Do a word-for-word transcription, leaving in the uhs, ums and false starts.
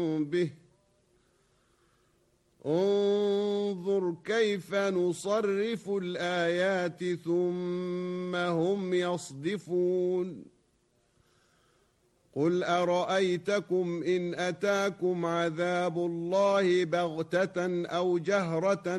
به انظر كيف نصرف الآيات ثم هم يصدفون قل أرأيتكم إن أتاكم عذاب الله بغتة أو جهرة